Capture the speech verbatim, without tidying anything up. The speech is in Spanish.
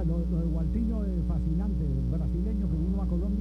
lo, lo de Gualtiño es fascinante, el brasileño que vino a Colombia.